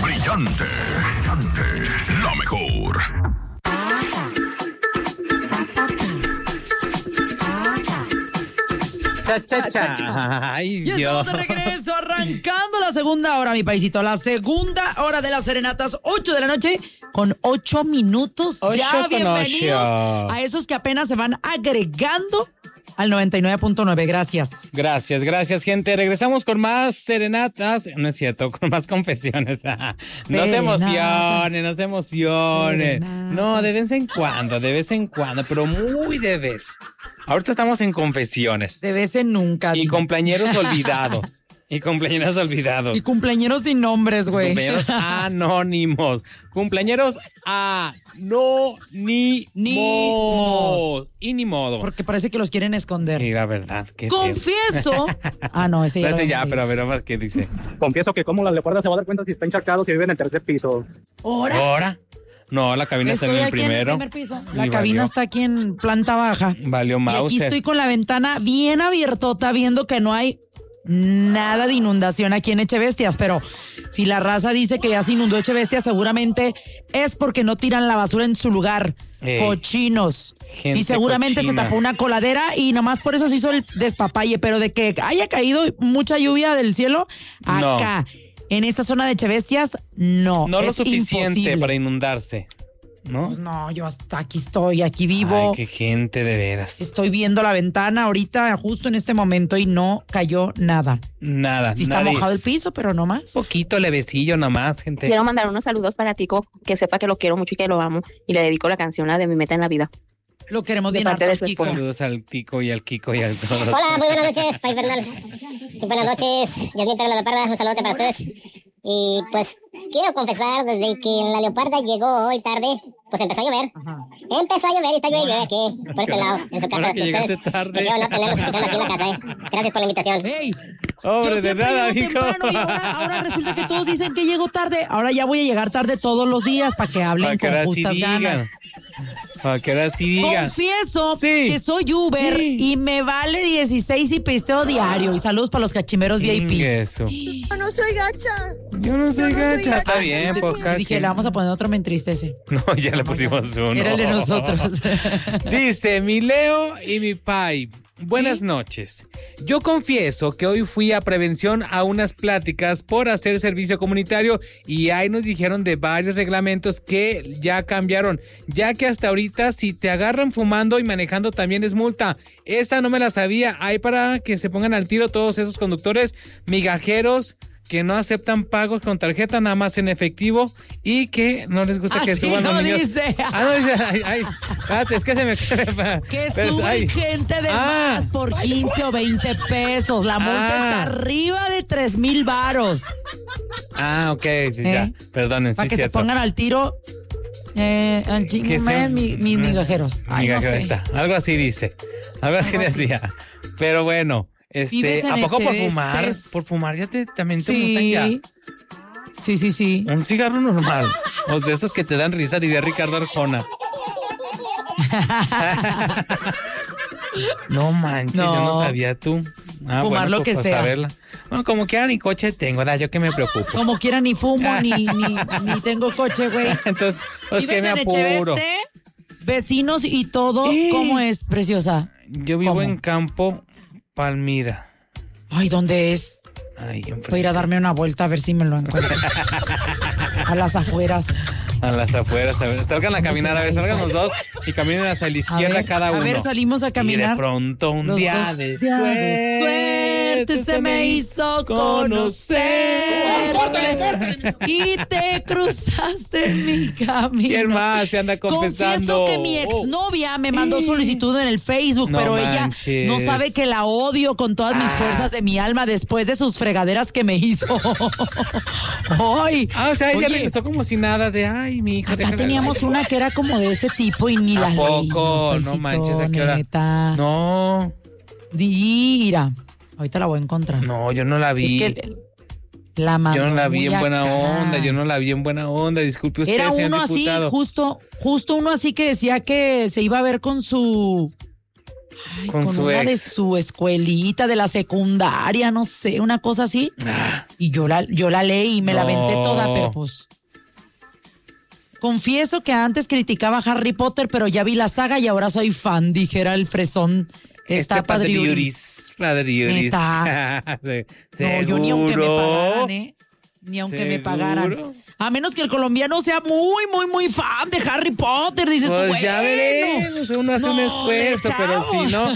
Brillante, brillante, la mejor. Ay, Y estamos de regreso, arrancando la segunda hora, mi paisito. La segunda hora de las serenatas, 8 de la noche, con 8 minutos. 8 ya con bienvenidos 8. a esos que apenas se van agregando al 99.9. Gracias. Gracias, gente. Regresamos con más serenatas. No es cierto, con más confesiones. No se emocionen. Serenatas. No, de vez en cuando, pero muy de vez. Ahorita estamos en confesiones. De vez en nunca. Y cumpleañeros olvidados. Y cumpleañeros sin nombres, güey. Cumpleaños anónimos. Cumpleaños anónimos. Y ni modo. Porque parece que los quieren esconder. Sí, la verdad. Confieso. No, ese ya. Ya, pero a ver, ¿qué dice? Confieso que como las leopardas se va a dar cuenta si está encharcado, si vive en el tercer piso. ¿Ahora? No, la cabina está en el primero. En el primer piso. La cabina está aquí en planta baja. Valió Mauser. Y aquí estoy con la ventana bien abiertota, viendo que no hay nada de inundación aquí en Echevestias, pero si la raza dice que ya se inundó Echevestias, seguramente es porque no tiran la basura en su lugar. Cochinos. Y seguramente cochina. se tapó una coladera y nomás por eso se hizo el despapalle, pero de que haya caído mucha lluvia del cielo, acá, en esta zona de Echevestias, no. No lo es suficiente imposible. para inundarse, ¿no? Pues no, yo hasta aquí estoy, aquí vivo. Ay, qué gente, de veras. Estoy viendo la ventana ahorita, justo en este momento, y no cayó nada. Nada. Sí está mojado el piso, pero no más. Poquito levecillo nomás, gente. Quiero mandar unos saludos para Tico, que sepa que lo quiero mucho y que lo amo. Y le dedico la canción, la de Mi Meta en la Vida. Lo queremos De bien parte harto, de su Kiko. esposa. Saludos al Tico y al Kiko y al todo. Hola, muy buenas noches, Pai Bernal. Muy buenas noches, Yasmín Pérez La Leoparda, un saludote para ustedes. Y pues quiero confesar, desde que la Leoparda llegó hoy tarde, pues empezó a llover. Empezó a llover y está llueve aquí, por este lado, en su casa. Ahora que llegaste Ustedes, tarde. que van a tenerlos escuchando aquí en la casa, Gracias por la invitación. ¡Ey! Hombre, Yo de siempre nada, llego hijo. temprano y ahora resulta que todos dicen que llego tarde. Ahora ya voy a llegar tarde todos los días para que hablen con justas ganas. Para que ahora sí digan. Confieso Sí. que soy Uber Sí. y me vale 16 y pisteo diario. Y saludos para los cachimeros VIP. Eso. Yo no soy gacha. Yo no soy gacha. Está bien, Yo pues, dije, le vamos a poner otro, me entristece. No, ya le pusimos uno. Era el de nosotros. Dice mi Leo y mi Pai. Buenas noches. Yo confieso que hoy fui a prevención a unas pláticas por hacer servicio comunitario y ahí nos dijeron de varios reglamentos que ya cambiaron, ya que hasta ahorita si te agarran fumando y manejando también es multa. Esa no me la sabía. Hay para que se pongan al tiro todos esos conductores migajeros que no aceptan pagos con tarjeta, nada más en efectivo, y que no les gusta que Así suban no los niños. dice. No dice. Ay, espérate, es que se me Que pero, suben ay. gente de más por 15 o 20 pesos. La multa está arriba de 3,000 varos. Ok, sí, ya. Perdonen, Para sí, que cierto. se pongan al tiro al Que chingo se- mis migajeros. Ay, no Migajero sé. está. Algo así dice. Algo así decía. Pero bueno, ¿Vives en ¿a poco por Echevestes? fumar? Por fumar ya también te multan ya. Sí. Un cigarro normal. O de esos que te dan risa, diría Ricardo Arjona. No manches, No. yo no sabía tú. Fumar lo que pues, sea. saberla. Bueno, como quiera ni coche tengo, yo que me preocupo. Como quiera, ni fumo, ni tengo coche, güey. Entonces, pues que ¿Vives me en apuro. Echeveste? Vecinos y todo, ¿cómo es, preciosa? Yo vivo ¿Cómo? en Campo Palmira. Ay, ¿dónde es? Ay, Voy a ir a darme una vuelta a ver si me lo encuentro. A las afueras. a las afueras. A ver, salgan a caminar, a ver, salgan los dos y caminen hacia la izquierda cada uno. A ver, salimos a caminar. Y de pronto un Los día dos de días suerte se me hizo conocer. Córtale. Y te cruzaste en mi camino. ¿Quién más se anda confesando? Confieso que mi exnovia me mandó solicitud en el Facebook, No pero manches. ella no sabe que la odio con todas mis fuerzas de mi alma después de sus fregaderas que me hizo. Ay, O sea, ella oye, regresó como si nada de, ay, mi hija. acá teníamos una que era como de ese tipo y ni la ¿A leímos, poco? No paisito, manches, ¿a qué hora? neta. No, Mira, ahorita la voy a encontrar. no, yo no la vi. Es que la mandó Yo no la vi muy en buena acá. onda, yo no la vi en buena onda, disculpe usted, Era señor uno así, diputado. justo uno así que decía que se iba a ver con su Ay, con su una ex. de su escuelita, de la secundaria, no sé, una cosa así. Y yo la leí y me la aventé toda, pero pues... Confieso que antes criticaba a Harry Potter, pero ya vi la saga y ahora soy fan, dijera el fresón. Está padriuris. Padriuris. Neta. No, yo ni aunque me pagaran, ¿eh? Ni aunque me pagaran. A menos que el colombiano sea muy fan de Harry Potter, dices Pues tú, ya veremos, uno hace un esfuerzo, pero si no...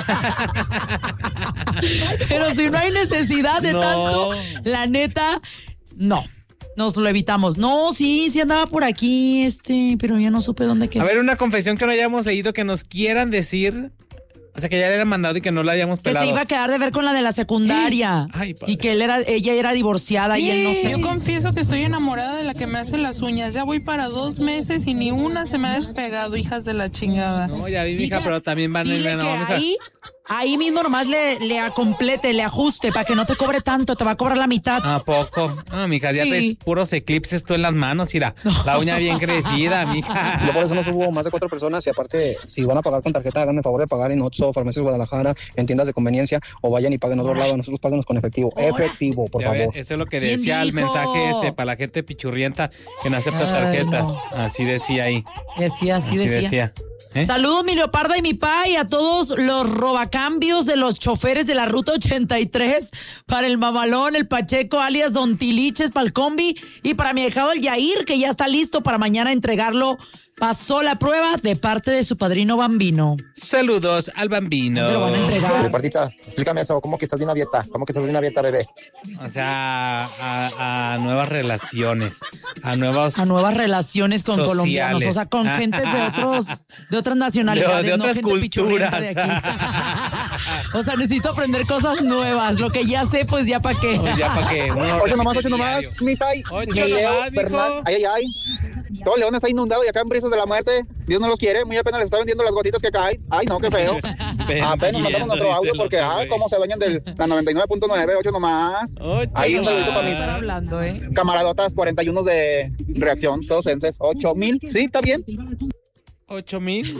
Pero si no hay necesidad de No. tanto, la neta, no. Nos lo evitamos. No, sí andaba por aquí, pero ya no supe dónde quedó. A ver, una confesión que no hayamos leído, que nos quieran decir... O sea, que ya le habían mandado y que no la hayamos Que pelado. se iba a quedar de ver con la de la secundaria. Ay, padre. Y que ella era divorciada y él no sé. Yo confieso que estoy enamorada de la que me hace las uñas. Ya voy para 2 meses y ni una se me ha despegado, hijas de la chingada. No, ya vi, mija, pero también van Dile en que mija. ahí mismo nomás le acomplete, le ajuste para que no te cobre tanto, te va a cobrar la mitad. ¿A poco? No, mija, ya Sí. traes puros eclipses tú en las manos, mira. La uña bien crecida, mija. Yo por eso no subo más de 4 personas y aparte, si van a pagar con tarjeta, háganme el favor de pagar en Oxxo, Farmacias Guadalajara, en tiendas de conveniencia o vayan y paguen en otro lado. Nosotros páganos con efectivo. Efectivo, por Ya ve, favor. eso es lo que ¿Quién decía el dijo? mensaje ese para la gente pichurrienta que no acepta Ay, tarjetas. no. Así decía ahí. Decía, así decía. ¿Eh? Saludos, mi Leoparda y mi pa, y a todos los robacambios de los choferes de la Ruta 83, para el Mamalón, el Pacheco, alias Don Tiliches, para el combi, y para mi dejado el Yair, que ya está listo para mañana entregarlo. Pasó la prueba de parte de su padrino Bambino. Saludos al Bambino. Te lo van a entregar. Leopardita, explícame eso. ¿Cómo que estás bien abierta? ¿Cómo que estás bien abierta, bebé? O sea, a nuevas relaciones, a nuevas relaciones con sociales. colombianos, o sea, con gentes de otras nacionalidades, de otras no gente pichurrienta culturas. de aquí. O sea, necesito aprender cosas nuevas. Lo que ya sé, pues ya para qué. Pues ya para que uno 8 nomás, diario. mi pai. 8 Mi Leo, nomás, Bernal. mijo. Ay. Todo León está inundado y acá en Brisas de la Muerte, Dios no los quiere, muy apenas les está vendiendo las gotitas que caen. Ay, no, qué feo. Apenas mandamos nuestro audio porque, cómo se bañan de la 99.9, 8 nomás. Ahí un saludito para mis Estar hablando, camaradotas 41 de reacción, todos enses, 8,000. Sí, está bien. 8,000.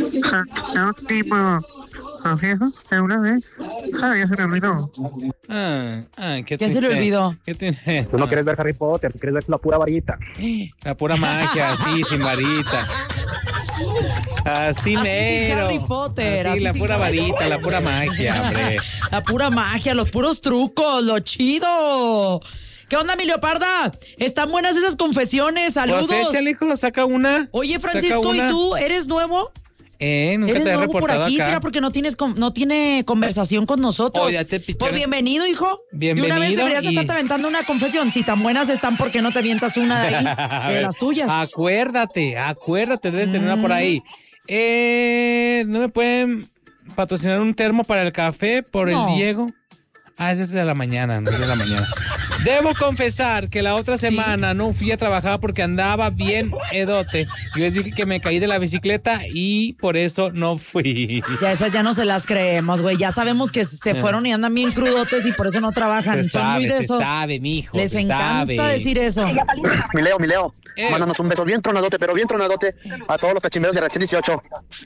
de una vez. Ay, ya se me olvidó. ¿Qué se le olvidó? ¿Qué tiene? Tú no quieres ver Harry Potter, tú quieres ver la pura varita. La pura magia, así, sin varita. Así Así mero. sin Harry Potter, Así, así la sin pura Harry varita, la pura magia, hombre. La pura magia, los puros trucos, lo chido. ¿Qué onda, mi Leoparda? Están buenas esas confesiones, saludos. Pues échale, hijo, saca una. Oye, Francisco, Saca una. ¿y tú eres nuevo? Nunca ¿Eres te he nuevo por reportado aquí? acá. Mira, porque no tiene conversación con nosotros. Oh, ya te picharon. Pues bienvenido, hijo. Bienvenido. De una vez deberías y- estarte aventando una confesión. Si tan buenas están, ¿por qué no te avientas una de A ahí? De ver, las tuyas. Acuérdate, debes tener una por ahí. ¿No me pueden patrocinar un termo para el café por No. el Diego? Ese es de la mañana, no es de la mañana. Debo confesar que la otra semana no fui a trabajar porque andaba bien edote. Yo les dije que me caí de la bicicleta y por eso no fui. Ya esas ya no se las creemos, güey. Ya sabemos que se fueron y andan bien crudotes y por eso no trabajan. Se Son muy de sabe, se esos. sabe, mijo. Les se encanta sabe. decir eso. Mi Leo, mándanos un beso bien tronadote, pero bien tronadote a todos los cachimberos de Reacción 18.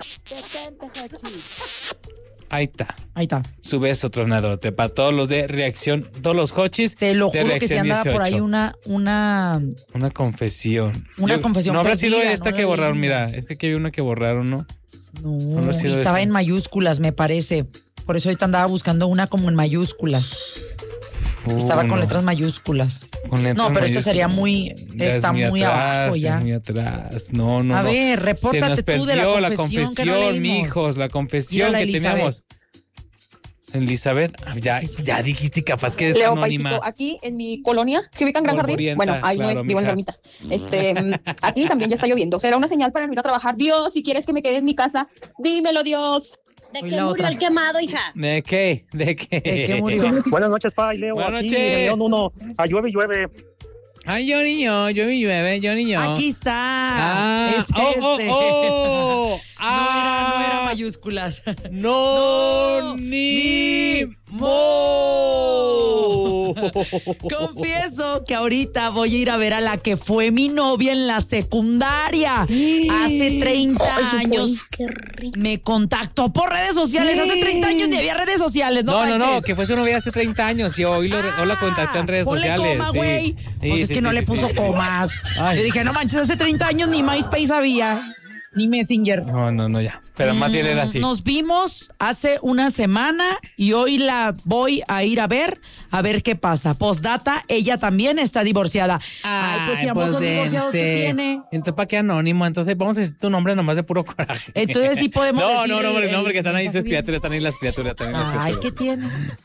Ahí está. Ahí está. Su beso tronadote para todos los de reacción, todos los hochis. Te lo de juro que si Reacción andaba por ahí 18. una confesión. Una confesión No habrá sido perdida, esta no que la borraron, leí. mira. Es que aquí había una que borraron, ¿no? No, habrá sido estaba esa. en mayúsculas, me parece. Por eso ahorita andaba buscando una como en mayúsculas. Estaba con no. letras mayúsculas. Con letras No, pero esta mayúsculas. sería Ya es está muy atrás, abajo ya. es muy atrás. No, no, A no. ver, repórtate Se nos tú perdió de la la confesión que no confesión, leímos. mijos, la confesión Mira la que Elizabeth. teníamos. Elizabeth, ya dijiste capaz que es Leo anónima. Paisito, aquí en mi colonia, ¿se ubican Gran Jardín? Polvorienta, Bueno, ahí no claro, es, vivo en la mija. ermita. Aquí también ya está lloviendo. Será una señal para no ir a trabajar. Dios, si quieres que me quede en mi casa, dímelo, Dios. ¿De Hoy qué la murió otra. el quemado, hija? ¿De qué? ¿De qué? ¿De qué murió? Buenas noches, pa, y Leo. Buenas aquí noches. en León 1. A llueve y llueve. Ay, yo niño, yo mi llueve, yo niño. Aquí está. Ah, Es oh, este. oh. No era mayúsculas. No, No, ni ni mo. Confieso que ahorita voy a ir a ver a la que fue mi novia en la secundaria. Hace 30 años me contactó por redes sociales. Hace 30 años ni había redes sociales, ¿no? No, que fue su novia hace 30 años y hoy lo contactó en redes ponle sociales. Coma, güey. Pues es que no le puso comas. Yo dije, no manches, hace 30 años ni MySpace había. Ni Messenger. No, ya. Pero más bien era así. Nos vimos hace una semana y hoy la voy a ir a ver qué pasa. Postdata, ella también está divorciada. Ay, pues si ambos son divorciados, ¿qué tiene? Entonces, ¿para qué anónimo? Entonces, vamos a decir tu nombre nomás de puro coraje. Entonces, sí podemos decir... No, porque están ahí sus criaturas, están ahí las criaturas. Ay, ¿qué tiene?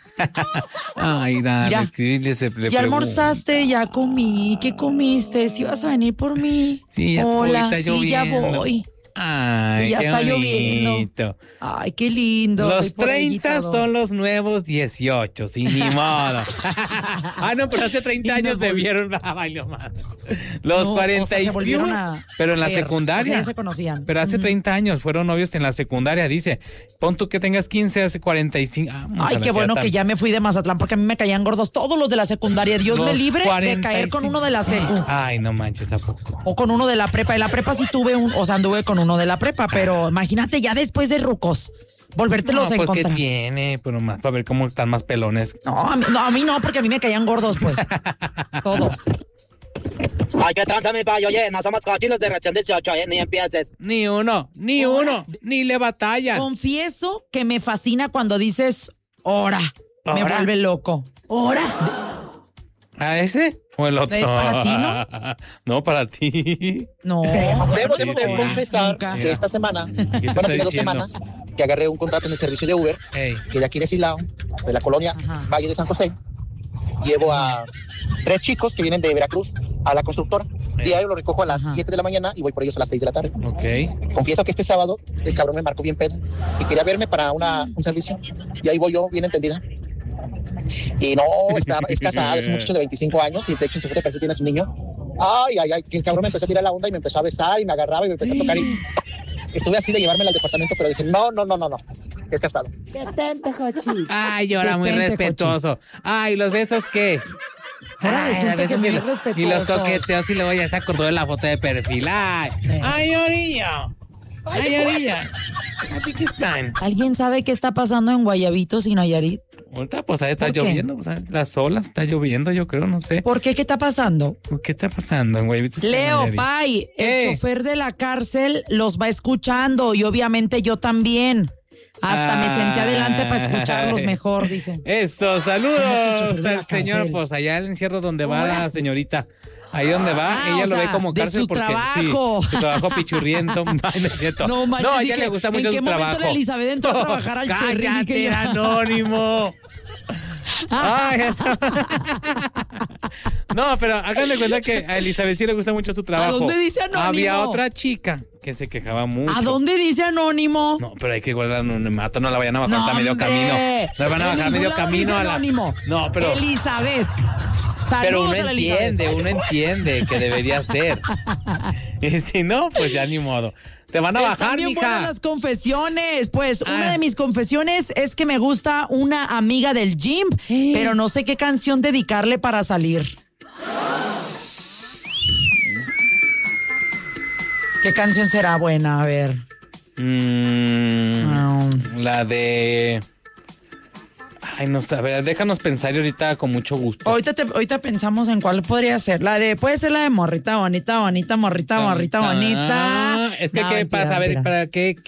Ay, nada, mira, ya almorzaste, ya comí. ¿Qué comiste? ¿Si vas a venir por mí? Sí, ya hola, está sí, ya voy. Ay, y ya qué está bonito. lloviendo. Ay, qué lindo. Los 30 son los nuevos 18, sin ni modo. No, pero hace 30 años se vieron bailó más. Los 40 y pero en la secundaria. Ya se conocían. Pero hace 30 años fueron novios en la secundaria, dice. Pon tú que tengas 15, hace 45. Ay, qué bueno que ya me fui de Mazatlán porque a mí me caían gordos todos los de la secundaria. Dios me libre 45. De caer con uno de la secu. Ay, no manches, ¿a poco? O con uno de la prepa. En la prepa sí anduve con uno de la prepa, pero imagínate ya después de rucos. Volvértelos a encontrar. Pues, ¿qué tiene? Pero más para ver cómo están más pelones. No, a mí no, porque a mí me caían gordos, pues. Todos. Ay, qué tranza, mi payo. Oye, no somos cochinos de reacción 18, ni empieces. Ni uno, ni le batalla. Confieso que me fascina cuando dices hora. Me vuelve loco. ¿Hora? ¿A ese? ¿O el otro? ¿Es para ti, no? No, para ti. No. Debo de confesar que esta semana, tiene 2 semanas, que agarré un contrato en el servicio de Uber, que de aquí de Silao, de la colonia Valle de San José, llevo a 3 chicos que vienen de Veracruz a la constructora. Diario lo recojo a las 7 de la mañana y voy por ellos a las 6 de la tarde. Confieso que este sábado el cabrón me marcó bien pedo y quería verme para un servicio. Y ahí voy yo, bien entendida. Y no, es casado, es un muchacho de 25 años y de hecho en su foto de perfil tiene a su niño. Ay, que el cabrón me empezó a tirar la onda y me empezó a besar y me agarraba y me empezó a tocar y estuve así de llevármela al departamento, pero dije, no, es casado. Ay, ahora muy respetuoso. Ay, ¿los besos qué? Ahora resulta que muy respetuoso. Y los toqueteos y luego ya se acordó de la foto de perfil. Ay, Orilla. Así que están. ¿Alguien sabe qué está pasando en Guayabitos y Nayarit? Ahorita pues ahí está lloviendo, las olas, está lloviendo, yo creo, no sé. ¿Por qué? ¿Qué está pasando? ¿Qué está pasando en Guayabitos? Leo, Pai, el chofer de la cárcel los va escuchando y obviamente yo también. Hasta me senté adelante para escucharlos mejor, dice. Eso, saludos al señor, pues allá el encierro donde va la señorita. Ahí donde va, ella lo ve como cárcel su porque trabajo. Sí, su trabajo pichurriento. Ay, no es cierto. No, manches, a ella le gusta mucho su trabajo. ¿En qué momento Elizabeth entró a trabajar al Cherry? ¡Cállate, anónimo! Ay, no, pero hagan de cuenta que a Elizabeth sí le gusta mucho su trabajo. ¿A dónde dice anónimo? Había otra chica que se quejaba mucho. ¿A dónde dice anónimo? No, pero hay que guardar un anonimato, no la vayan a bajar a medio camino. No la van a bajar a medio camino a la... Anónimo. No, pero... Elizabeth. Pero uno entiende que debería ser. Y si no, pues ya ni modo. Te van a bajar, mija. Buenas las confesiones. Pues una de mis confesiones es que me gusta una amiga del gym, pero no sé qué canción dedicarle para salir. ¿Qué canción será buena? A ver. La de... Ay, no sé, a ver, déjanos pensar y ahorita con mucho gusto. Ahorita pensamos en cuál podría ser. Puede ser la de morrita bonita, morrita bonita. Es que, ¿qué pasa? A ver, ¿para qué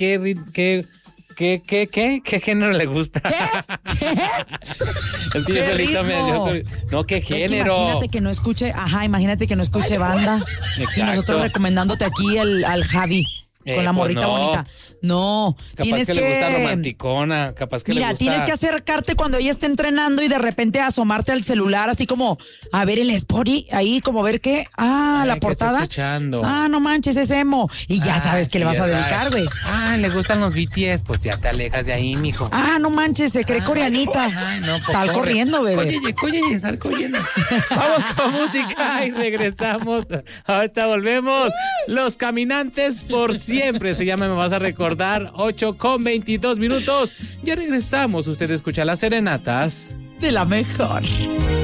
género le gusta? ¿Qué? Es que yo solito No, ¿qué género? Imagínate que no escuche banda. Exacto. Y nosotros recomendándote aquí al Javi. Con la morrita bonita. No, capaz que le gusta romanticona, capaz que le gusta... tienes que acercarte cuando ella esté entrenando y de repente asomarte al celular, así como a ver el Spotify, ahí como ver qué. La portada. No manches, es emo. Y ya sabes que le vas a dedicar, güey. Le gustan los BTS, pues ya te alejas de ahí, mijo. No manches, se cree coreanita. Pues sal corriendo, bebé. Oye, sal corriendo. Vamos con música y regresamos. Ahorita volvemos. Los caminantes por siempre se llama Me Vas a Recordar. 8:22. Ya regresamos. Usted escucha las serenatas de la mejor.